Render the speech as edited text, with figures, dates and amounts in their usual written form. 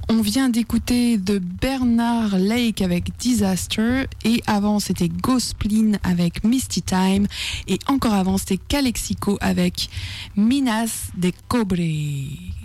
On vient d'écouter de Bernard Lake avec Disaster et avant c'était Ghostplin avec Misty Time et encore avant c'était Calexico avec Minas de Cobre.